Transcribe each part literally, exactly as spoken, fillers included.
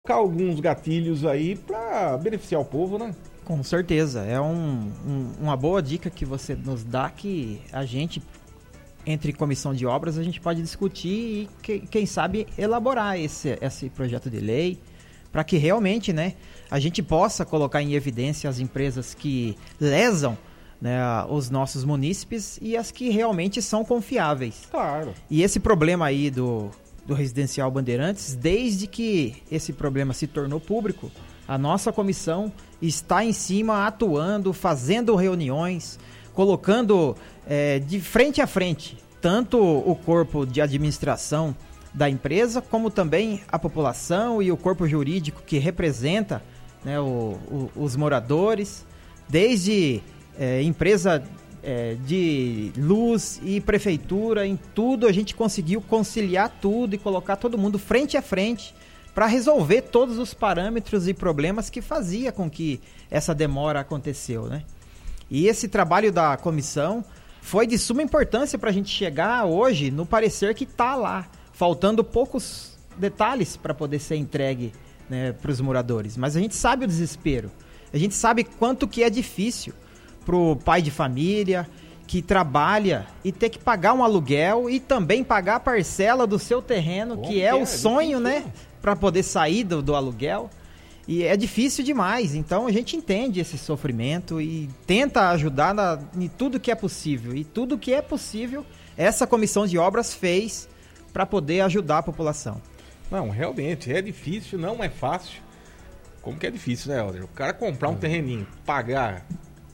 alguns gatilhos aí para beneficiar o povo, né? Com certeza, é um, um, uma boa dica que você nos dá, que a gente, entre comissão de obras, a gente pode discutir e que, quem sabe elaborar esse, esse projeto de lei para que realmente, né, a gente possa colocar em evidência as empresas que lesam, né, os nossos munícipes e as que realmente são confiáveis. Claro. E esse problema aí do, do Residencial Bandeirantes, desde que esse problema se tornou público, a nossa comissão está em cima, atuando, fazendo reuniões, colocando é, de frente a frente tanto o corpo de administração da empresa, como também a população e o corpo jurídico que representa, né, o, o, os moradores, desde é, empresa é, de luz e prefeitura, em tudo a gente conseguiu conciliar tudo e colocar todo mundo frente a frente para resolver todos os parâmetros e problemas que fazia com que essa demora aconteceu, né? E esse trabalho da comissão foi de suma importância para a gente chegar hoje no parecer que está lá, faltando poucos detalhes para poder ser entregue, né, para os moradores. Mas a gente sabe o desespero, a gente sabe quanto que é difícil para o pai de família que trabalha e ter que pagar um aluguel e também pagar a parcela do seu terreno, Bom, que é, é o sonho, é difícil, né? Para poder sair do, do aluguel. E é difícil demais, então a gente entende esse sofrimento e tenta ajudar na, em tudo que é possível. E tudo que é possível, essa comissão de obras fez para poder ajudar a população. Não, realmente, é difícil, não é fácil. Como que é difícil, né, Helder? O cara comprar um terreninho, pagar,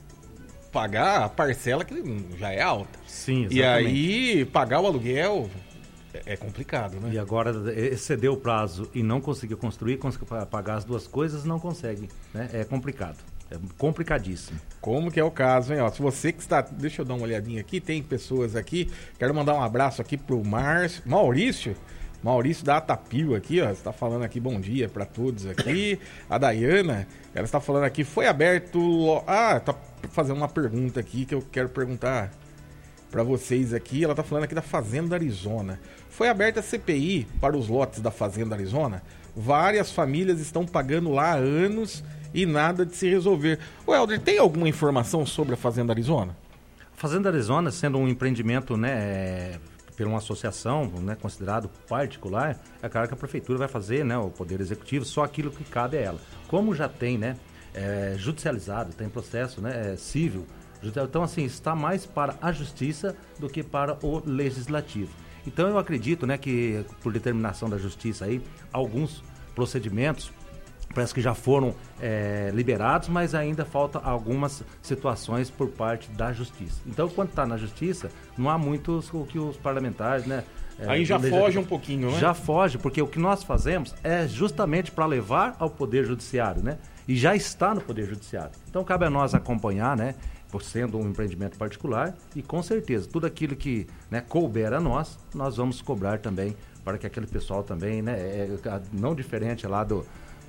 pagar a parcela que já é alta. Sim, exatamente. E aí, pagar o aluguel... É complicado, né? E agora, exceder o prazo e não conseguir construir, conseguir pagar as duas coisas, não consegue, né? É complicado, é complicadíssimo. Como que é o caso, hein? Ó, se você que está... Deixa eu dar uma olhadinha aqui, tem pessoas aqui. Quero mandar um abraço aqui pro Márcio, Maurício, Maurício da Atapio aqui, ó. Está falando aqui, bom dia para todos aqui. A Dayana, ela está falando aqui, foi aberto... Ah, tá fazendo uma pergunta aqui que eu quero perguntar para vocês aqui. Ela tá falando aqui da Fazenda Arizona. Foi aberta a C P I para os lotes da Fazenda Arizona. Várias famílias estão pagando lá há anos e nada de se resolver. O Helder, tem alguma informação sobre a Fazenda Arizona? A Fazenda Arizona, sendo um empreendimento, né, por uma associação, né, considerado particular, é claro que a prefeitura vai fazer, né, o poder executivo, só aquilo que cabe a ela. Como já tem, né, é, judicializado, tem processo, né, é, civil. Então, assim, está mais para a justiça do que para o legislativo. Então, eu acredito, né, que por determinação da justiça aí, alguns procedimentos parece que já foram é, liberados, mas ainda falta algumas situações por parte da justiça. Então, quando está na justiça, não há muito o que os parlamentares, né? É, aí já foge um pouquinho, né? Já foge, porque o que nós fazemos é justamente para levar ao Poder Judiciário, né? E já está no Poder Judiciário. Então, cabe a nós acompanhar, né? Por sendo um empreendimento particular, e com certeza, tudo aquilo que, né, couber a nós, nós vamos cobrar também, para que aquele pessoal também, né, é, não diferente lá do,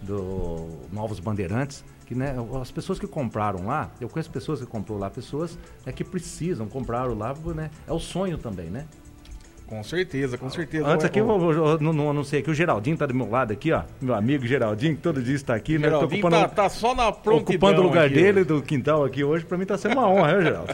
do Novos Bandeirantes, que, né, as pessoas que compraram lá, eu conheço pessoas que comprou lá, pessoas, né, que precisam, compraram lá, né, é o sonho também, né? Com certeza, com certeza. Antes aqui, eu, eu, eu não, não sei, aqui o Geraldinho tá do meu lado aqui, ó. Meu amigo Geraldinho, que todo dia está aqui, né? Geraldinho ocupando, tá, tá só na prontidão ocupando o lugar aqui, dele, hoje. do quintal aqui hoje, pra mim tá sendo uma honra, né, Geraldo?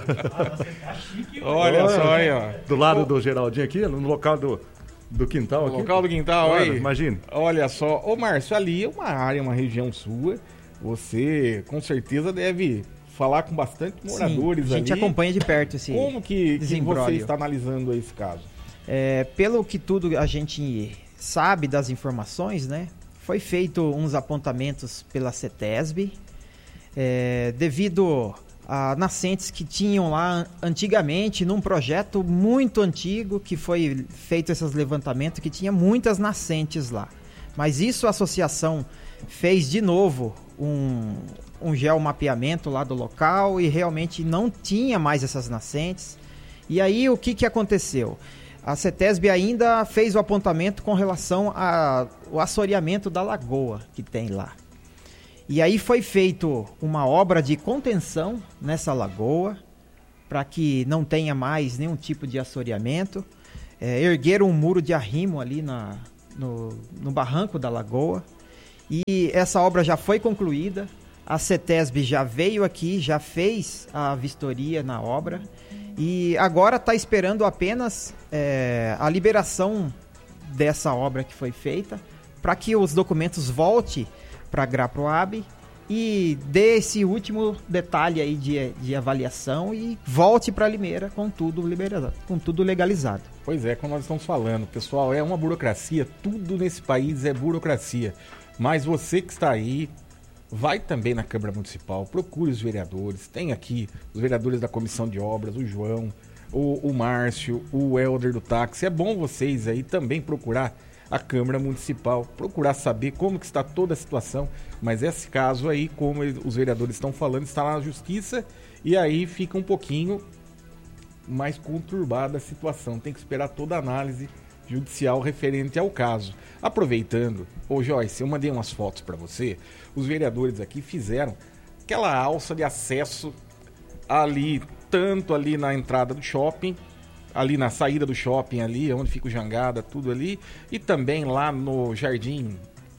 Olha Olha só aí, ó. Do lado do Geraldinho aqui, no local do, do quintal no aqui. local do quintal, Olha, aí. imagina. Olha só. Ô, Márcio, ali é uma área, uma região sua. Você, com certeza, deve falar com bastante moradores ali. Sim, a gente ali. acompanha de perto esse Como que, que você está analisando esse caso? É, pelo que tudo a gente sabe das informações, né? Foi feito uns apontamentos pela CETESB, é, devido a nascentes que tinham lá antigamente, num projeto muito antigo, que foi feito esses levantamentos, que tinha muitas nascentes lá. Mas isso a associação fez de novo um, um geomapeamento lá do local e realmente não tinha mais essas nascentes. E aí o que, que aconteceu? A CETESB ainda fez o apontamento com relação ao assoreamento da lagoa que tem lá. E aí foi feito uma obra de contenção nessa lagoa, para que não tenha mais nenhum tipo de assoreamento. É, ergueram um muro de arrimo ali na, no, no barranco da lagoa. E essa obra já foi concluída, a CETESB já veio aqui, já fez a vistoria na obra e agora está esperando apenas é, a liberação dessa obra que foi feita para que os documentos voltem para a Graproab e dê esse último detalhe aí de, de avaliação e volte para Limeira com tudo liberado, com tudo legalizado. Pois é, como nós estamos falando, pessoal, é uma burocracia, tudo nesse país é burocracia. Mas você que está aí, vai também na Câmara Municipal, procure os vereadores, tem aqui os vereadores da Comissão de Obras, o João, o, o Márcio, o Helder do Táxi. É bom vocês aí também procurar a Câmara Municipal, procurar saber como que está toda a situação, mas esse caso aí, como os vereadores estão falando, está lá na Justiça e aí fica um pouquinho mais conturbada a situação, tem que esperar toda a análise judicial referente ao caso. Aproveitando, ô Joyce, eu mandei umas fotos para você, os vereadores aqui fizeram aquela alça de acesso ali, tanto ali na entrada do shopping, ali na saída do shopping ali, onde fica o Jangada, tudo ali, e também lá no Jardim,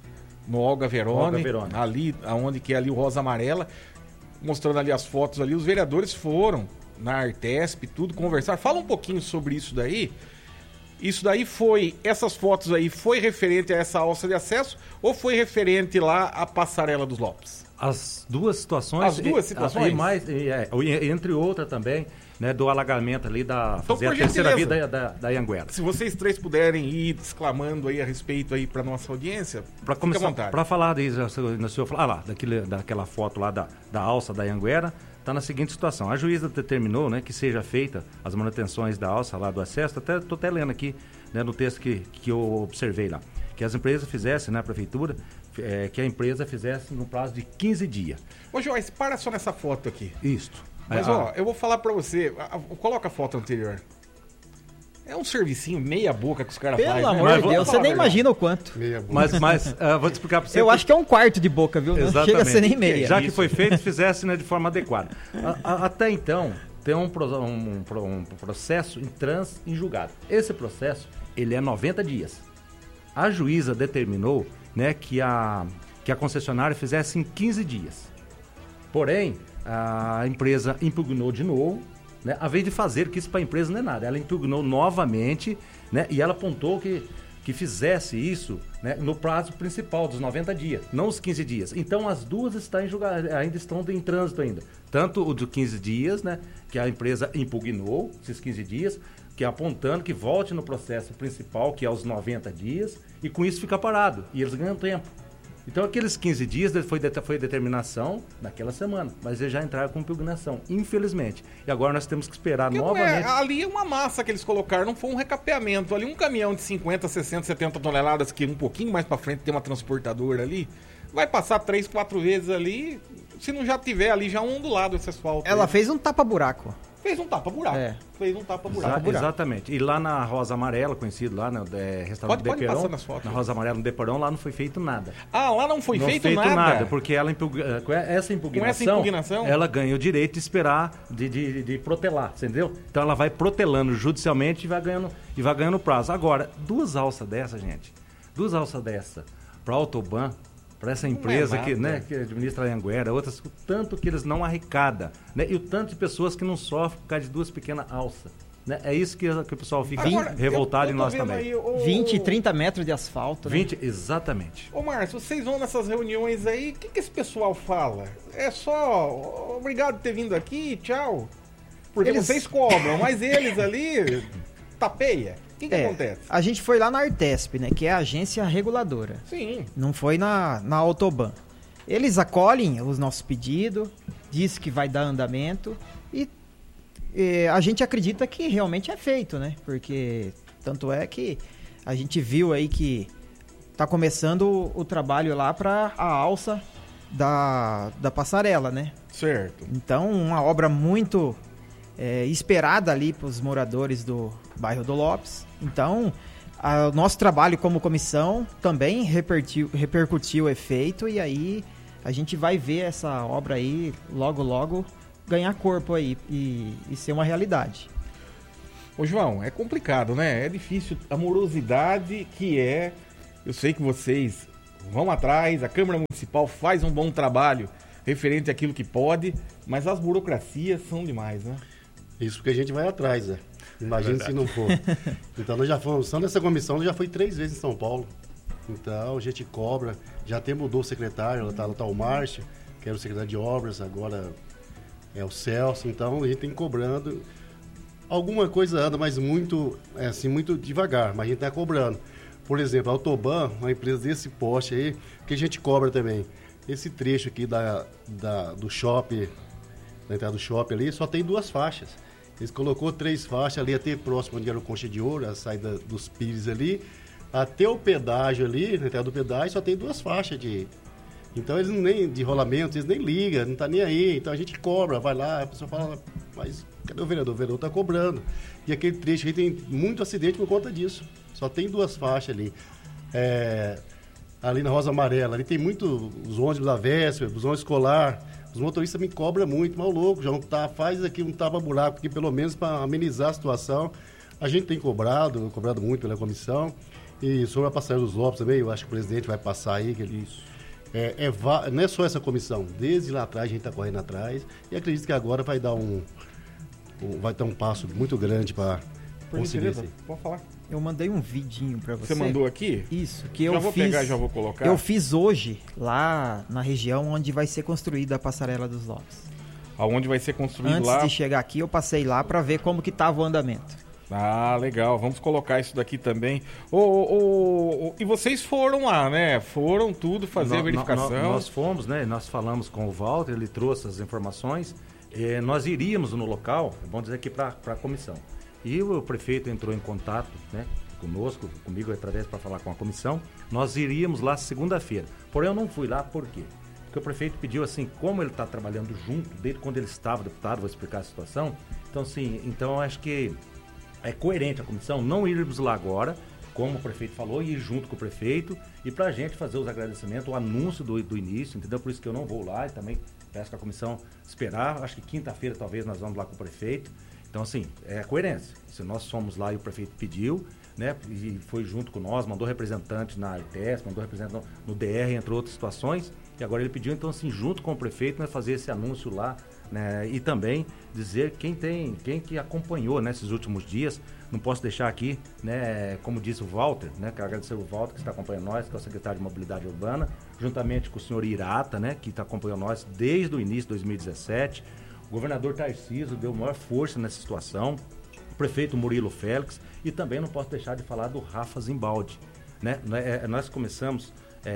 no Olga Verone, Olga Verone. ali, aonde que é ali o Rosa Amarela, mostrando ali as fotos ali, os vereadores foram na Artesp, tudo, conversar. Fala um pouquinho sobre isso daí. Isso daí foi, essas fotos aí, foi referente a essa alça de acesso ou foi referente lá à Passarela dos Lopes? As duas situações. As duas situações? E, mais, e, é, entre outras também, né, do alagamento ali da então, fazer a terceira via da, da, da Anhanguera. Se vocês três puderem ir exclamando aí a respeito aí para nossa audiência, para começar, para falar disso, no senhor falar, ah lá, daquele, daquela foto lá da, da alça da Anhanguera, está na seguinte situação. A juíza determinou, né, que seja feita as manutenções da alça lá do acesso, até estou até lendo aqui, né, no texto que, que eu observei lá, que as empresas fizessem, né, a prefeitura, é, que a empresa fizesse no prazo de quinze dias. Ô Joyce, para só nessa foto aqui. Isto. Mas, ó, eu vou falar pra você, a, a, coloca a foto anterior. É um servicinho meia boca que os caras fazem. Pelo amor de Deus, você nem imagina o quanto. Meia boca. Mas, mas uh, vou te explicar pra você. Eu que... acho que é um quarto de boca, viu? Não chega a ser nem meia. Já que foi feito, fizesse, né, de forma adequada. a, a, até então, tem um, um, um, um processo em trans em julgado. Esse processo, ele é noventa dias. A juíza determinou, né, que a, que a concessionária fizesse em quinze dias. Porém, a empresa impugnou de novo, né? A vez de fazer, que isso para a empresa não é nada, ela impugnou novamente, né? E ela apontou que, que fizesse isso, né, no prazo principal dos noventa dias, não os quinze dias. Então as duas estão em julga... ainda estão em trânsito ainda. Tanto o de quinze dias, né, que a empresa impugnou, esses quinze dias, que é apontando que volte no processo principal, que é os noventa dias, e com isso fica parado, e eles ganham tempo. Então, aqueles quinze dias foi, de, foi determinação naquela semana, mas eles já entraram com impugnação, infelizmente. E agora nós temos que esperar Porque novamente. É, ali é uma massa que eles colocaram, não foi um recapeamento. Ali um caminhão de cinquenta, sessenta, setenta toneladas, que um pouquinho mais pra frente tem uma transportadora ali, vai passar três, quatro vezes ali, se não já tiver ali, já um do lado esse asfalto. Ela aí. fez um tapa-buraco. Fez um tapa-buraco. É. Fez um tapa-buraco. Exa exatamente. E lá na Rosa Amarela, conhecido lá no é, restaurante pode, Deperão, pode nas fotos, na Rosa Amarela, no Deperão, lá não foi feito nada. Ah, lá não foi não feito, feito nada? nada? Porque ela impug... com essa impugnação, com essa impugnação, ela ganha o direito de esperar, de, de, de protelar, entendeu? Então ela vai protelando judicialmente e vai ganhando, e vai ganhando prazo. Agora, duas alças dessa, gente, duas alças dessa para a Autoban, para essa empresa é que, né, que administra a Anhanguera, outras, o tanto que eles não arrecadam, né, e o tanto de pessoas que não sofrem por causa de duas pequenas alças. Né? É isso que, que o pessoal fica Agora, revoltado eu, eu em nós também. Aí, ô, vinte, trinta metros de asfalto. vinte, né? Exatamente. Ô Márcio, vocês vão nessas reuniões aí, o que, que esse pessoal fala? É só obrigado por ter vindo aqui, tchau. Porque eles... vocês cobram, mas eles ali tapeia. O que, que é, acontece? A gente foi lá na Artesp, né? Que é a agência reguladora. Sim. Não foi na, na Autoban. Eles acolhem os nossos pedidos, diz que vai dar andamento e, e a gente acredita que realmente é feito, né? Porque tanto é que a gente viu aí que tá começando o, o trabalho lá para a alça da, da passarela, né? Certo. Então, uma obra muito é, esperada ali para os moradores do bairro do Lopes. Então, o nosso trabalho como comissão também repercutiu, repercutiu o efeito e aí a gente vai ver essa obra aí logo, logo ganhar corpo aí e, e ser uma realidade. Ô João, é complicado, né? É difícil. A morosidade que é... Eu sei que vocês vão atrás, a Câmara Municipal faz um bom trabalho referente àquilo que pode, mas as burocracias são demais, né? Isso porque a gente vai atrás, né? Imagina se não for. Então nós já fomos, só nessa comissão, já foi três vezes em São Paulo. Então a gente cobra, já até mudou o secretário, lá tá, lá tá o Márcio, que era o secretário de obras, agora é o Celso, então a gente tem cobrando. Alguma coisa anda, mas muito, é assim, muito devagar, mas a gente tá cobrando. Por exemplo, a Autoban, uma empresa desse poste aí, que a gente cobra também. Esse trecho aqui da, da, do shopping, da entrada do shopping ali, só tem duas faixas. Eles colocou três faixas ali, até próximo onde era o Concha de Ouro, a saída dos Pires ali, até o pedágio ali, na entrada do pedágio, só tem duas faixas de... Então eles nem, de rolamento, eles nem ligam, não tá nem aí. Então a gente cobra, vai lá, a pessoa fala, mas cadê o vereador? O vereador tá cobrando. E aquele trecho aí tem muito acidente por conta disso. Só tem duas faixas ali. É, ali na Rosa Amarela, ali tem muito os ônibus da véspera, os ônibus escolar. Os motoristas me cobram muito, mal louco, já não tá, faz aqui um tapa-buraco aqui, pelo menos para amenizar a situação. A gente tem cobrado, cobrado muito pela comissão. E sobre a passagem dos Lopes também, eu acho que o presidente vai passar aí. Que ele, Isso. É, é, não é só essa comissão, desde lá atrás a gente está correndo atrás e acredito que agora vai dar um, um vai dar um passo muito grande para conseguir. Pode falar. Eu mandei um vidinho para você. Você mandou aqui? Isso, que já eu vou fiz. pegar, já vou colocar. Eu fiz hoje lá na região onde vai ser construída a passarela dos Lopes. Aonde vai ser construído Antes lá? Antes de chegar aqui, eu passei lá para ver como que estava o andamento. Ah, legal. Vamos colocar isso daqui também. Oh, oh, oh, e vocês foram lá, né? Foram tudo fazer no, a verificação. No, no, nós fomos, né? Nós falamos com o Walter, ele trouxe as informações. Eh, nós iríamos no local, vamos dizer aqui para a comissão. E o prefeito entrou em contato, né? Conosco, comigo através para falar com a comissão. Nós iríamos lá segunda-feira. Porém, eu não fui lá, por quê? Porque o prefeito pediu assim, como ele está trabalhando junto, desde quando ele estava deputado, vou explicar a situação. Então, assim, então eu acho que é coerente a comissão não irmos lá agora, como o prefeito falou, e ir junto com o prefeito e para a gente fazer os agradecimentos, o anúncio do, do início, entendeu? Por isso que eu não vou lá e também peço que a comissão esperar. Acho que quinta-feira talvez nós vamos lá com o prefeito. Então, assim, é coerência. Se nós fomos lá e o prefeito pediu, né, e foi junto com nós, mandou representante na Artes, mandou representante no D R, entre outras situações, e agora ele pediu, então, assim, junto com o prefeito, né, fazer esse anúncio lá, né, e também dizer quem tem, quem que acompanhou nesses últimos dias. Não posso deixar aqui, né, como disse o Walter, né, quero agradecer o Walter que está acompanhando nós, que é o secretário de Mobilidade Urbana, juntamente com o senhor Irata, né, que está acompanhando nós desde o início de dois mil e dezessete. O governador Tarcísio deu maior força nessa situação, o prefeito Murilo Félix, e também não posso deixar de falar do Rafa Zimbaldi, né? Nós começamos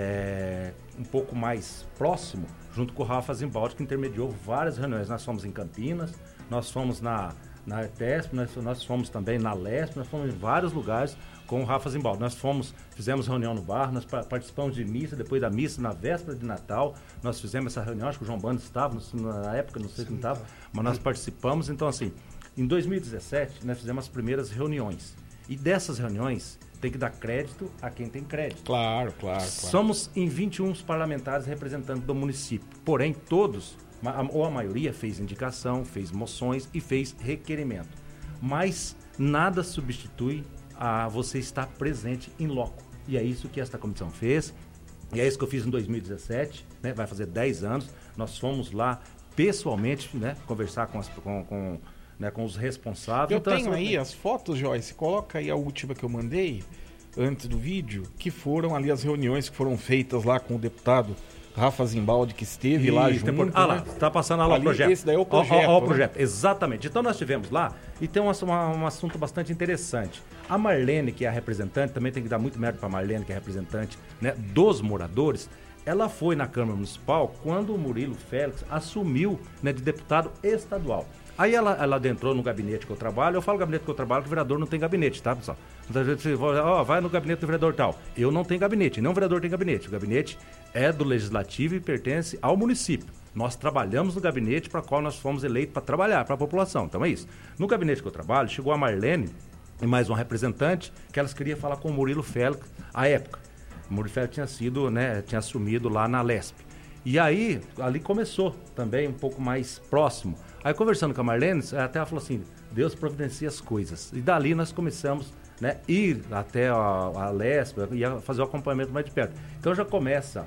é, um pouco mais próximo, junto com o Rafa Zimbaldi, que intermediou várias reuniões. Nós fomos em Campinas, nós fomos na, na Artesp, nós, nós fomos também na Lesp, nós fomos em vários lugares com o Rafa Zimbaldi. Nós fomos, fizemos reunião no bar, nós participamos de missa, depois da missa, na véspera de Natal, nós fizemos essa reunião, acho que o João Bando estava, na época, não sei se não estava, mas nós participamos. Então, assim, em dois mil e dezessete, nós fizemos as primeiras reuniões. E dessas reuniões, tem que dar crédito a quem tem crédito. Claro, claro, claro. Somos em vinte e um parlamentares representantes do município, porém, todos, ou a maioria, fez indicação, fez moções e fez requerimento. Mas nada substitui a você estar presente em loco. E é isso que esta comissão fez, e é isso que eu fiz em dois mil e dezessete, né? Vai fazer dez anos, nós fomos lá pessoalmente, né, conversar com, as, com, com, né, com os responsáveis. Eu então, tenho essa... aí as fotos, Joyce, coloca aí a última que eu mandei, antes do vídeo, que foram ali as reuniões que foram feitas lá com o deputado Rafa Zimbaldi, que esteve e lá junto. Por... Ah lá, está né? passando lá o projeto. Esse daí é o projeto. Ó, ó, ó, o né? projeto, exatamente. Então nós estivemos lá e tem um, uma, um assunto bastante interessante. A Marlene, que é a representante, também tem que dar muito mérito para a Marlene, que é a representante, né, dos moradores. Ela foi na Câmara Municipal quando o Murilo Félix assumiu, né, de deputado estadual. Aí ela, ela adentrou no gabinete que eu trabalho. Eu falo gabinete que eu trabalho, que o vereador não tem gabinete, tá, pessoal? Muita gente fala, ó, vai no gabinete do vereador tal. Eu não tenho gabinete, nem o vereador tem gabinete. O gabinete é do Legislativo e pertence ao município. Nós trabalhamos no gabinete para qual nós fomos eleitos para trabalhar, para a população. Então é isso. No gabinete que eu trabalho, chegou a Marlene e mais uma representante, que elas queriam falar com o Murilo Félix à época. O Murilo Félix tinha sido, né, tinha assumido lá na Lesp. E aí, ali começou também um pouco mais próximo. Aí, conversando com a Marlene, até ela falou assim, Deus providencia as coisas. E dali nós começamos, né, ir até a, a Lesp e fazer o acompanhamento mais de perto. Então já começa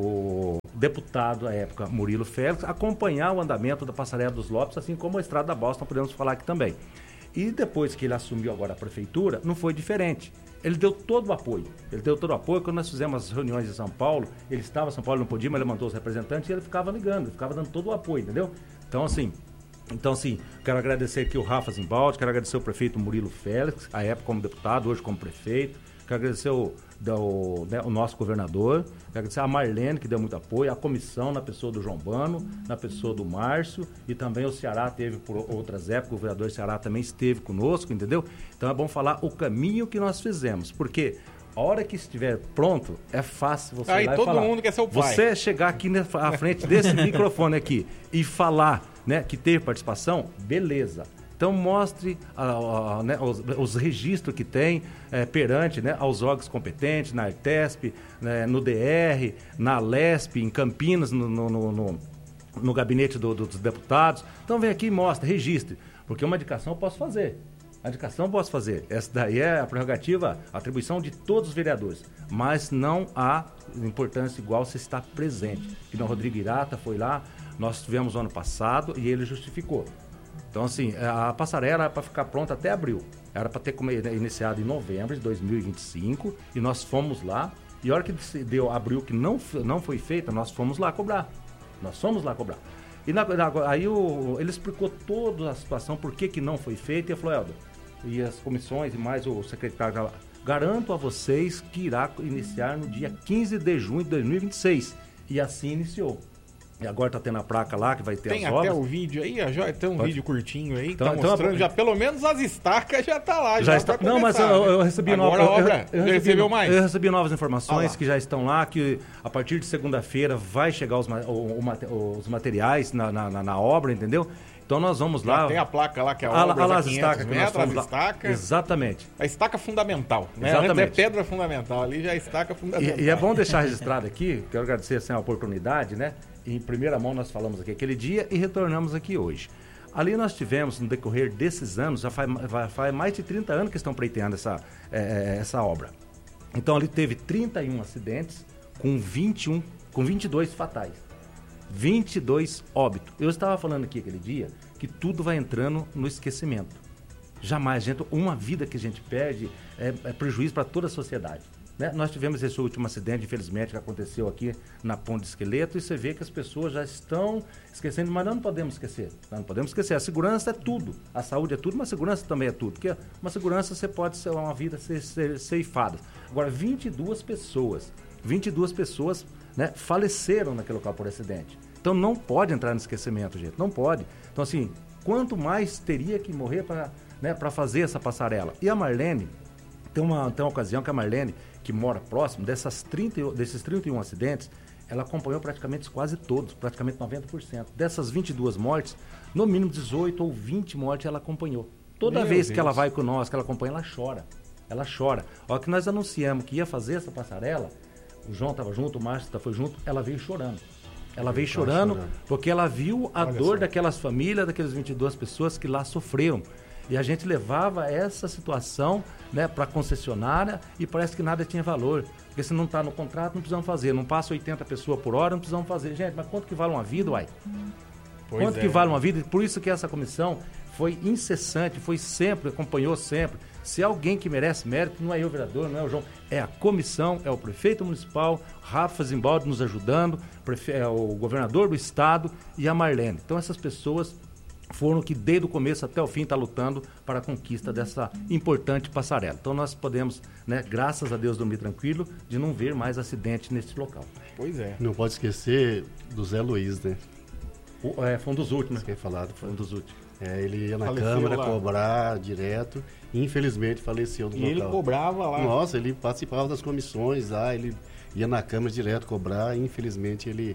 o deputado à época, Murilo Félix, acompanhar o andamento da Passarela dos Lopes, assim como a Estrada da Boston, podemos falar aqui também. E depois que ele assumiu agora a prefeitura, não foi diferente. Ele deu todo o apoio. Ele deu todo o apoio. Quando nós fizemos as reuniões em São Paulo, ele estava em São Paulo, não podia, mas ele mandou os representantes e ele ficava ligando, ele ficava dando todo o apoio, entendeu? Então, assim, então, assim, quero agradecer aqui o Rafa Zimbaldi, quero agradecer o prefeito Murilo Félix, à época como deputado, hoje como prefeito. Quero agradecer o, o, né, o nosso governador, quero agradecer a Marlene, que deu muito apoio, a comissão, na pessoa do João Bano, na pessoa do Márcio, e também o Ceará teve por outras épocas, o vereador Ceará também esteve conosco, entendeu? Então é bom falar o caminho que nós fizemos, porque a hora que estiver pronto, é fácil você Aí ir lá todo e falar. mundo quer ser o pai. Você chegar aqui na, à frente desse microfone aqui e falar, né, que teve participação, beleza. Então mostre a, a, né, os, os registros que tem é, perante, né, aos órgãos competentes, na Artesp, né, no D R, na Lesp, em Campinas, no, no, no, no, no gabinete do, do, dos deputados. Então vem aqui e mostre, registre, porque uma indicação eu posso fazer. A indicação eu posso fazer. Essa daí é a prerrogativa, a atribuição de todos os vereadores. Mas não há importância igual você estar presente. Que o Rodrigo Irata foi lá, nós tivemos no ano passado e ele justificou. Então, assim, a passarela era para ficar pronta até abril. Era para ter iniciado em novembro de dois mil e vinte e cinco e nós fomos lá. E a hora que deu abril que não, não foi feita, nós fomos lá cobrar. Nós fomos lá cobrar. E na, na, aí o, ele explicou toda a situação, por que, que não foi feita. E ele falou, Helder, e as comissões e mais o secretário, garanto a vocês que irá iniciar no dia quinze de junho de dois mil e vinte e seis. E assim iniciou. E agora está tendo a placa lá que vai ter tem as obras. Tem até o vídeo aí, já tem um Pode. vídeo curtinho aí que Então, tá então, mostrando, eu... já pelo menos as estacas já tá lá. Já, já está. Não, começar, mas eu, eu recebi novas. Agora a obra, eu, eu, eu já recebeu mais? Eu recebi novas informações ah que já estão lá, que a partir de segunda-feira vai chegar os, o, o, os materiais na, na, na obra, entendeu? Então nós vamos já lá. tem a placa lá que é a obra. obra Olha a as estacas que nós fomos as estacas. Exatamente. A estaca fundamental, né? Exatamente. Antes é pedra fundamental, ali já é estaca fundamental. E, e é bom deixar registrado aqui, quero agradecer assim, a oportunidade, né? Em primeira mão nós falamos aqui aquele dia e retornamos aqui hoje. Ali nós tivemos, no decorrer desses anos, já faz, faz mais de trinta anos que estão pleiteando essa, é, essa obra. Então ali teve trinta e um acidentes com vinte e um, com vinte e dois fatais. vinte e dois óbitos. Eu estava falando aqui aquele dia que tudo vai entrando no esquecimento. Jamais, gente, uma vida que a gente perde é, é prejuízo para toda a sociedade. Né? Nós tivemos esse último acidente, infelizmente, que aconteceu aqui na Ponte de Esqueleto, e você vê que as pessoas já estão esquecendo, mas nós não podemos esquecer. Nós não podemos esquecer. A segurança é tudo. A saúde é tudo, mas a segurança também é tudo. Porque uma segurança você pode ser uma vida ser, ser ceifada. Agora, vinte e duas pessoas, vinte e duas pessoas, né, faleceram naquele local por acidente. Então não pode entrar no esquecimento, gente. Não pode. Então, assim, quanto mais teria que morrer para, né, para fazer essa passarela? E a Marlene, tem uma, tem uma ocasião que a Marlene, que mora próximo, dessas trinta, desses trinta e um acidentes, ela acompanhou praticamente quase todos, praticamente noventa por cento. Dessas vinte e duas mortes, no mínimo dezoito ou vinte mortes ela acompanhou. Toda Meu vez Deus. que ela vai com nós, que ela acompanha, ela chora. Ela chora. A hora que nós anunciamos que ia fazer essa passarela, o João estava junto, o Márcio foi junto, ela veio chorando. Ela veio chorando, chorando porque ela viu a Olha dor só. daquelas famílias, daquelas vinte e duas pessoas que lá sofreram. E a gente levava essa situação, né, para a concessionária e parece que nada tinha valor. Porque se não está no contrato, não precisamos fazer. Não passa oitenta pessoas por hora, não precisamos fazer. Gente, mas quanto que vale uma vida, uai? Pois quanto é. que vale uma vida? Por isso que essa comissão foi incessante, foi sempre, acompanhou sempre. Se alguém que merece mérito, não é eu, vereador, não é o João, é a comissão, é o prefeito municipal, Rafa Zimbaldi nos ajudando, prefe... é o governador do estado e a Marlene. Então essas pessoas foram que desde o começo até o fim está lutando para a conquista dessa importante passarela. Então nós podemos, né, graças a Deus, dormir tranquilo de não ver mais acidente nesse local. Pois é. Não pode esquecer do Zé Luiz, né? O, é, foi um dos últimos. Você quer falar? Foi um dos últimos. É, ele ia na faleceu Câmara lá. cobrar direto e infelizmente faleceu no E local. ele cobrava lá. Nossa, ele participava das comissões lá, ele ia na Câmara direto cobrar e infelizmente ele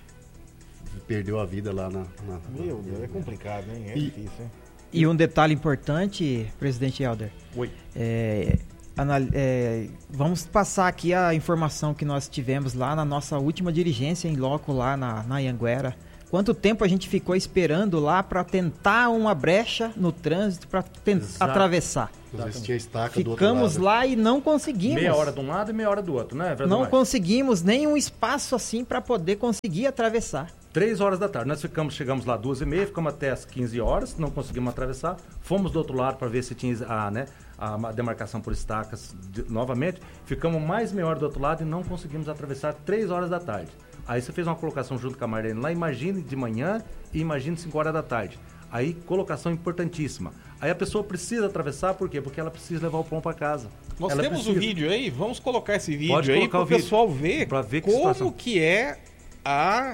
perdeu a vida lá na... na Meu Deus, é complicado, hein? É e, difícil, hein? E um detalhe importante, presidente Helder. Oi. É, anal, é, vamos passar aqui a informação que nós tivemos lá na nossa última diligência em loco lá na, na Anhanguera, Quanto tempo a gente ficou esperando lá para tentar uma brecha no trânsito para atravessar? Às vezes tinha estaca do outro Ficamos lado. lá e não conseguimos. Meia hora de um lado e meia hora do outro, né? Verdade, não mais? conseguimos nenhum espaço assim para poder conseguir atravessar. Três horas da tarde. Nós ficamos, chegamos lá duas e meia, ficamos até as quinze horas, não conseguimos atravessar. Fomos do outro lado para ver se tinha a, né, a demarcação por estacas de, novamente. Ficamos mais meia hora do outro lado e não conseguimos atravessar três horas da tarde. Aí você fez uma colocação junto com a Marlene lá, imagine de manhã e imagine cinco horas da tarde. Aí, colocação importantíssima. Aí a pessoa precisa atravessar, por quê? Porque ela precisa levar o pão para casa. Nós ela temos o precisa... vídeo aí, vamos colocar esse vídeo Pode aí colocar para o o pessoal ver, ver que como situação. que é a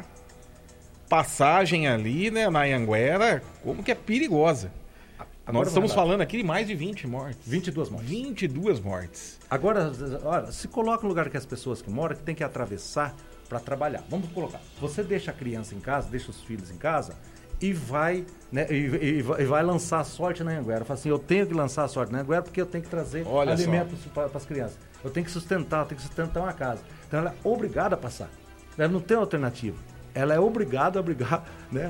passagem ali, né, na Anhanguera, como que é perigosa. Agora Nós estamos lá. falando aqui de mais de vinte mortes. vinte e duas mortes. vinte e duas mortes. Agora, olha, se coloca no lugar que as pessoas que moram, que tem que atravessar para trabalhar. Vamos colocar. Você deixa a criança em casa, deixa os filhos em casa e vai, né, e, e, e vai lançar a sorte na Anhanguera. Fala assim, eu tenho que lançar a sorte na Anhanguera porque eu tenho que trazer Olha alimentos para as crianças. Eu tenho que sustentar, eu tenho que sustentar uma casa. Então ela é obrigada a passar. Ela não tem alternativa. Ela é obrigada a obrigar, né,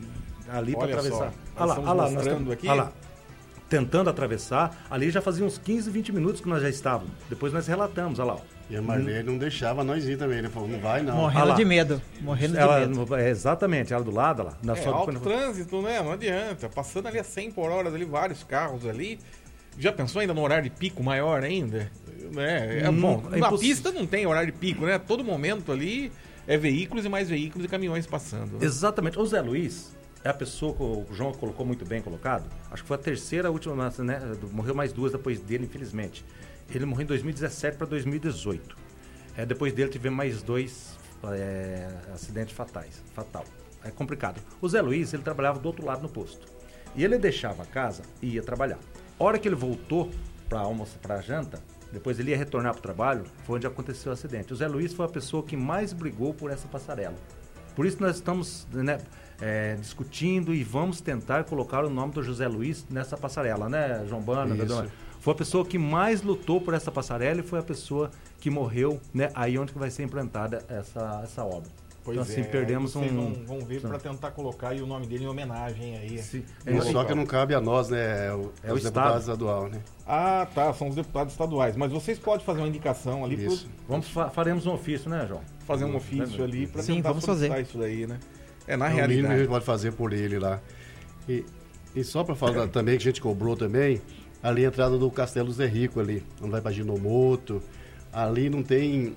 ali para atravessar. Olha lá, olha lá, nós estamos aqui. Olha lá. Tentando atravessar, ali já fazia uns quinze, vinte minutos que nós já estávamos. Depois nós relatamos, olha lá. Ó. E a Marlene hum. não deixava nós ir também, ele falou, não vai não. Morrendo de medo, morrendo ela, de medo. Exatamente, ela do lado, lá. Na é, sua... alto trânsito, né, não adianta. Passando ali a cem por hora, ali, vários carros ali. Já pensou ainda no horário de pico maior ainda? É, é bom, é na imposs... pista não tem horário de pico, né? Todo momento ali é veículos e mais veículos e caminhões passando. Né? Exatamente. O Zé Luiz é a pessoa que o João colocou muito bem colocado. Acho que foi a terceira, a última, né? Morreu mais duas depois dele, infelizmente. Ele morreu em dois mil e dezessete para dois mil e dezoito. É, depois dele tivemos mais dois é, acidentes fatais. Fatal. É complicado. O Zé Luiz, ele trabalhava do outro lado no posto. E ele deixava a casa e ia trabalhar. A hora que ele voltou para almoçar, para a janta, depois ele ia retornar para o trabalho, foi onde aconteceu o acidente. O Zé Luiz foi a pessoa que mais brigou por essa passarela. Por isso nós estamos, né, é, discutindo e vamos tentar colocar o nome do José Luiz nessa passarela, né, João Bana? Foi a pessoa que mais lutou por essa passarela e foi a pessoa que morreu, né, aí onde que vai ser implantada essa, essa obra. Pois então, assim, é, perdemos um... Vão, vão ver para tentar colocar aí o nome dele em homenagem aí. Sim. É, só que não cabe a nós, né? O, é os o deputados estaduais, né? Ah, tá. São os deputados estaduais. Mas vocês podem fazer uma indicação ali. Isso. Pro... Vamos fa faremos um ofício, né, João? Fazer um ofício ali para Sim, tentar vamos fazer isso daí, né? É, na é, realidade. O mínimo a gente pode fazer por ele lá. E, e só para falar também, que a gente cobrou também, ali a entrada do Castelo Zé Rico ali, onde vai para Ginomoto. Ali não tem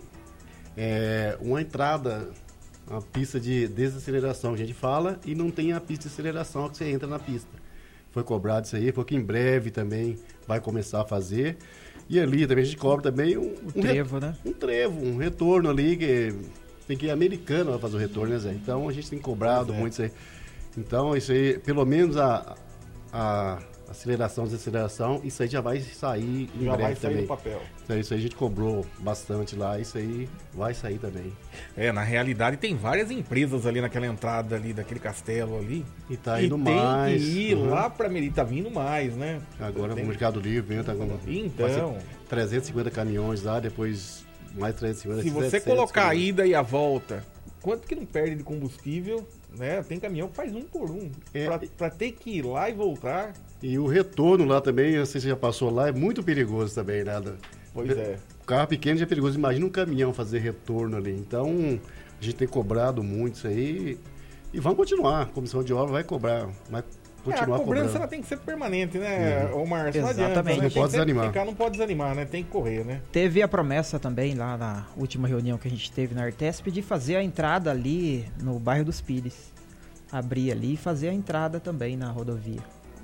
é, uma entrada, uma pista de desaceleração. A gente fala e não tem a pista de aceleração que você entra na pista. Foi cobrado isso aí, porque em breve também vai começar a fazer. E ali também a gente cobra também um, um trevo, né? Um trevo, um retorno ali que tem que ir americano para fazer o retorno, né, Zé? Então a gente tem cobrado é. muito isso aí. Então isso aí, pelo menos a, a aceleração, desaceleração, isso aí já vai sair em já breve vai sair também. do papel. Então isso aí a gente cobrou bastante lá, isso aí vai sair também. É, na realidade tem várias empresas ali naquela entrada ali daquele castelo ali. E tá indo e mais. Tem que ir uhum. lá pra Merita, tá vindo mais, né? Agora tem... o Mercado Livre entra com então, trezentos e cinquenta caminhões lá, depois mais trezentos e cinquenta. Se você colocar a ida e a volta, quanto que não perde de combustível, né? Tem caminhão que faz um por um. É, pra, pra ter que ir lá e voltar. E o retorno lá também, não sei se você já passou lá, é muito perigoso também, né? Pois é. O carro pequeno já é perigoso, imagina um caminhão fazer retorno ali. Então, a gente tem cobrado muito isso aí. E vamos continuar, a comissão de obra vai cobrar, vai continuar é, a cobrança cobrando. Ela tem que ser permanente, né, uhum. Ô Márcio? Não Exatamente. adianta, né? Não pode desanimar. Ficar, não pode desanimar, né? Tem que correr, né? Teve a promessa também lá na última reunião que a gente teve na Artesp de fazer a entrada ali no bairro dos Pires. Abrir ali e fazer a entrada também na rodovia.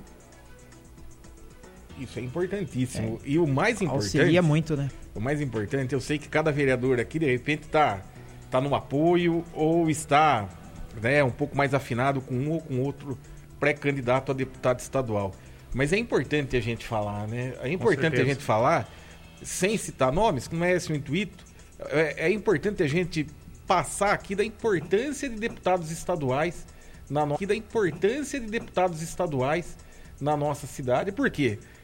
Isso é importantíssimo. É. E o mais importante... Auxilia muito, né? O mais importante, eu sei que cada vereador aqui, de repente, tá, tá no apoio ou está, né, um pouco mais afinado com um ou com outro pré-candidato a deputado estadual. Mas é importante a gente falar, né? É importante a gente falar, sem citar nomes, como é esse o intuito, é, é importante a gente passar aqui da importância de deputados estaduais, na no... aqui da importância de deputados estaduais na nossa cidade. Por quê?